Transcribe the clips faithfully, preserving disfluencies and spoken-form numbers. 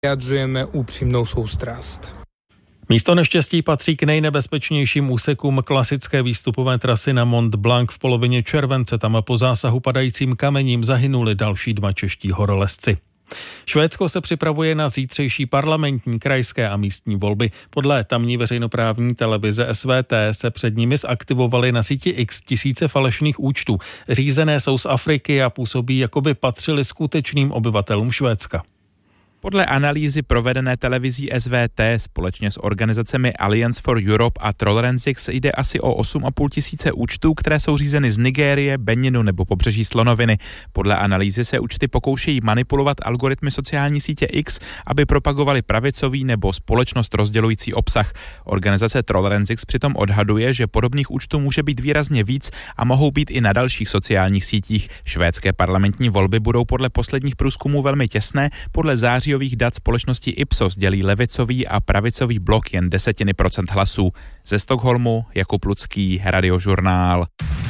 Vyjadřujeme úpřímnou soustrast. Místo neštěstí patří k nejnebezpečnějším úsekům klasické výstupové trasy na Mont Blanc. V polovině července tam po zásahu padajícím kamením zahynuli další dva čeští horolezci. Švédsko se připravuje na zítřejší parlamentní, krajské a místní volby. Podle tamní veřejnoprávní televize S V T se před nimi zaktivovaly na síti X tisíce falešných účtů. Řízené jsou z Afriky a působí, jako by patřili skutečným obyvatelům Švédska. Podle analýzy provedené televizí S V T společně s organizacemi Alliance for Europe a Trollrensics jde asi o osm a půl tisíce účtů, které jsou řízeny z Nigérie, Beninu nebo pobřeží Slonoviny. Podle analýzy se účty pokoušejí manipulovat algoritmy sociální sítě X, aby propagovali pravicový nebo společnost rozdělující obsah. Organizace Trollrensics přitom odhaduje, že podobných účtů může být výrazně víc a mohou být i na dalších sociálních sítích. Švédské parlamentní volby budou podle posledních průzkumů velmi těsné. Podle září dat společnosti Ipsos dělí levicový a pravicový blok jen desetiny procent hlasů. Ze Stockholmu Jakub Lucký, Radiožurnál.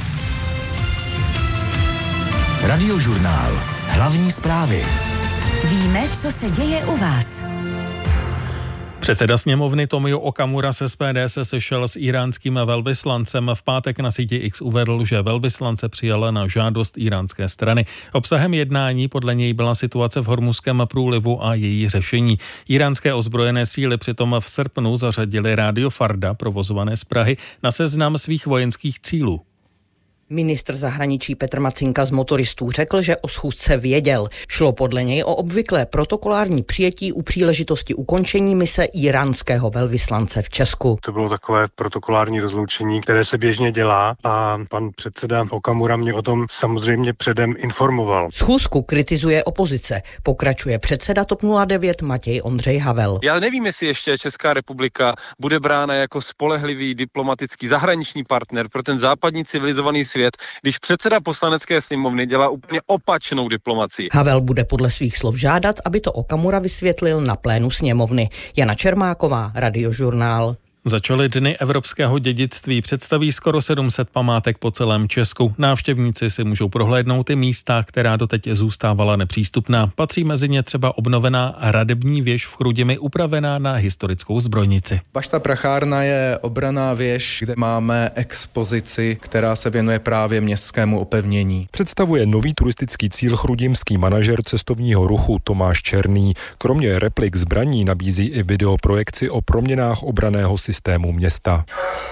Radiožurnál. Hlavní zprávy. Víme, co se děje u vás. Předseda sněmovny Tomio Okamura z S P D se sešel s íránským velvyslancem. V pátek na síti X uvedl, že velvyslance přijala na žádost íránské strany. Obsahem jednání podle něj byla situace v Hormuzském průlivu a její řešení. Íránské ozbrojené síly přitom v srpnu zařadily rádio Farda, provozované z Prahy, na seznam svých vojenských cílů. Ministr zahraničí Petr Macinka z Motoristů řekl, že o schůzce věděl. Šlo podle něj o obvyklé protokolární přijetí u příležitosti ukončení mise íránského velvyslance v Česku. To bylo takové protokolární rozloučení, které se běžně dělá a pan předseda Okamura mě o tom samozřejmě předem informoval. Schůzku kritizuje opozice. Pokračuje předseda TOP nula devět Matěj Ondřej Havel. Já nevím, jestli ještě Česká republika bude brána jako spolehlivý diplomatický zahraniční partner pro ten západní civilizovaný svět, když předseda poslanecké sněmovny dělá úplně opačnou diplomacii. Havel bude podle svých slov žádat, aby to Okamura vysvětlil na plénu sněmovny. Jana Čermáková, Radiožurnál. Začaly dny evropského dědictví, představí skoro sedm set památek po celém Česku. Návštěvníci si můžou prohlédnout i místa, která doteď zůstávala nepřístupná. Patří mezi ně třeba obnovená hradební věž v Chrudimi, upravená na historickou zbrojnici. Bašta Prachárna je obranná věž, kde máme expozici, která se věnuje právě městskému opevnění. Představuje nový turistický cíl chrudimský manažer cestovního ruchu Tomáš Černý. Kromě replik zbraní nabízí i videoprojekci o proměnách obranného systému města.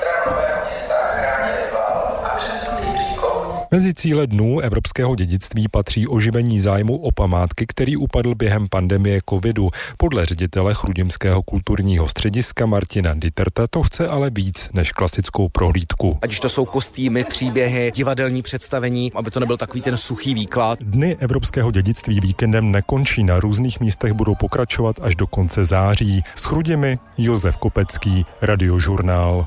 Mezi cíle dnů evropského dědictví patří oživení zájmu o památky, který upadl během pandemie covidu. Podle ředitele Chrudimského kulturního střediska Martina Ditterta to chce ale víc než klasickou prohlídku. Ať to jsou kostýmy, příběhy, divadelní představení, aby to nebyl takový ten suchý výklad. Dny evropského dědictví víkendem nekončí, na různých místech budou pokračovat až do konce září. S Chrudimi Josef Kopecký, Radiožurnál.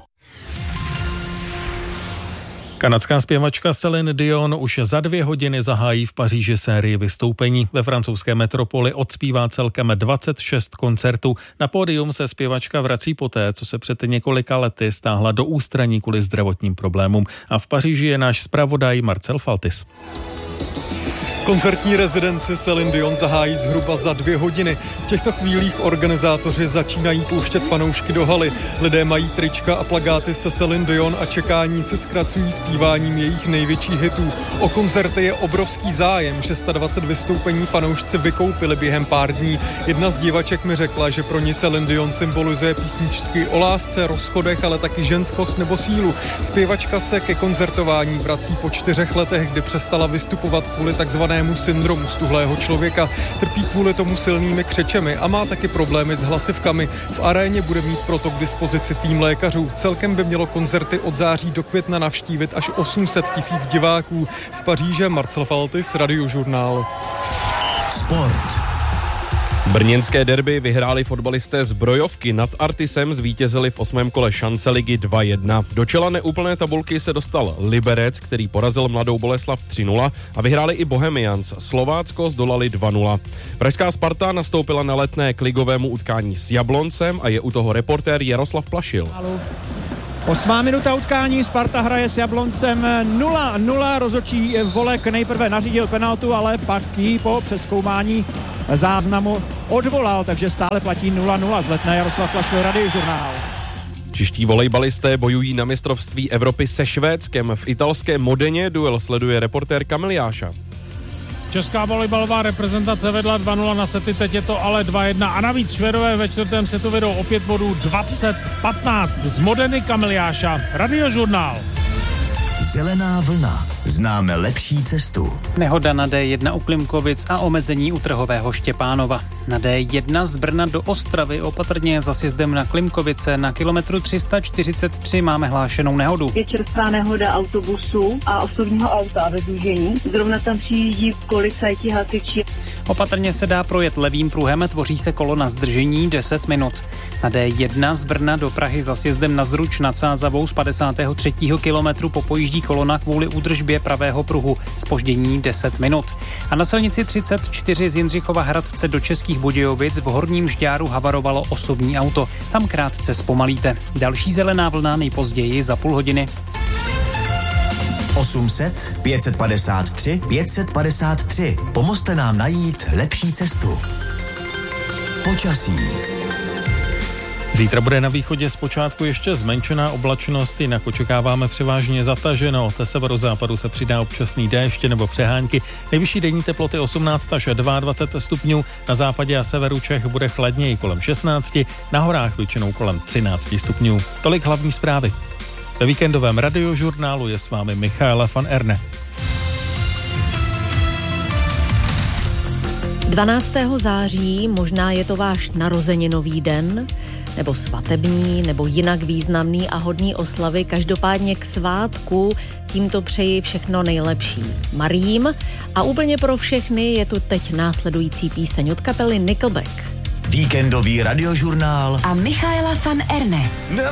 Kanadská zpěvačka Céline Dion už za dvě hodiny zahájí v Paříži sérii vystoupení. Ve francouzské metropoli odspívá celkem dvacet šest koncertů. Na pódium se zpěvačka vrací poté, co se před několika lety stáhla do ústraní kvůli zdravotním problémům. A v Paříži je náš zpravodaj Marcel Faltis. Koncertní rezidenci Céline Dion zahájí zhruba za dvě hodiny. V těchto chvílích organizátoři začínají pouštět fanoušky do haly. Lidé mají trička a plakáty se Céline Dion a čekání se zkracují zpíváním jejich největších hitů. O koncerty je obrovský zájem. dvacet šest vystoupení fanoušci vykoupili během pár dní. Jedna z divaček mi řekla, že pro ní Céline Dion symbolizuje písničky o lásce, rozchodech, ale taky ženskost nebo sílu. Zpěvačka se ke koncertování vrací po čtyřech letech, kdy přestala vystupovat kvůli takzvané syndromu stuhlého člověka. Trpí kvůli tomu silnými křečemi a má taky problémy s hlasivkami. V aréně bude mít proto k dispozici tým lékařů. Celkem by mělo koncerty od září do května navštívit až osm set tisíc diváků. Z Paříže Marcel Faltis, Radiožurnál. Sport. Brněnské derby vyhráli fotbalisté z Brojovky. Nad Artisem zvítězili v osmém kole šance ligy dva jedna. Do čela neúplné tabulky se dostal Liberec, který porazil Mladou Boleslav tři nula a vyhráli i Bohemians. Slovácko zdolali dva nula. Pražská Sparta nastoupila na Letné k ligovému utkání s Jabloncem a je u toho reportér Jaroslav Plašil. Osmá minuta utkání, Sparta hraje s Jabloncem nula nula, rozhodčí Volek nejprve nařídil penaltu, ale pak ji po přezkoumání záznamu odvolal, takže stále platí nula nula. Z Letné Jaroslav Plašil, Radiožurnál. Čeští volejbalisté bojují na mistrovství Evropy se Švédskem. V italském Modeně duel sleduje reportér Kamil Jáša. Česká volejbalová reprezentace vedla dva nula na sety, teď je to ale dva jedna a navíc Švédové ve čtvrtém setu vedou o pět bodů dvacet patnáct. Z Modeny Kamil Jáša, Radiožurnál. Zelená vlna. Známe lepší cestu. Nehoda na dé jedna u Klimkovic a omezení u Trhového Štěpánova. Na dé jedna z Brna do Ostravy opatrně za sjezdem na Klimkovice na kilometru tři sta čtyřicet tři máme hlášenou nehodu. Je čerstvá nehoda autobusu a osobního auta ve Zúžení. Zrovna tam přijíždí policajti hasiči. Opatrně se dá projet levým pruhem, tvoří se kolona zdržení deset minut. Na dé jedna z Brna do Prahy za sjezdem na Zruč nad Sázavou z padesátého třetího kilometru popojíždí kolona kvůli údržbě pravého pruhu, zpoždění deset minut. A na silnici třicet čtyři z Jindřichova Hradce do Českých Budějovic v Horním Žďáru havarovalo osobní auto. Tam krátce zpomalíte. Další zelená vlna nejpozději za půl hodiny. osm set pět set padesát tři pět set padesát tři. Pomozte nám najít lepší cestu. Počasí. Zítra bude na východě zpočátku ještě zmenšená oblačnost, jinak očekáváme převážně zataženo. Od severozápadu se přidá občasný déšť nebo přehánky. Nejvyšší denní teploty osmnáct až dvacet dva stupňů, na západě a severu Čech bude chladněji kolem šestnáct, na horách většinou kolem třináct stupňů. Tolik hlavní zprávy. Ve víkendovém Radiožurnálu je s vámi Michaela van Erne. dvanáctého září, možná je to váš narozeninový den, nebo svatební, nebo jinak významný a hodný oslavy, každopádně k svátku tímto přeji všechno nejlepší. Marím a úplně pro všechny je tu teď následující píseň od kapely Nickelback. Víkendový Radiožurnál a Michaela van Erne.